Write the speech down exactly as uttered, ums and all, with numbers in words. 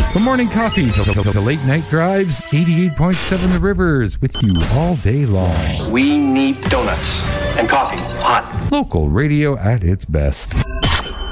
From morning coffee to, to, to late night drives, eighty-eight point seven The Rivers with you all day long. We need donuts and coffee hot. Local radio at its best.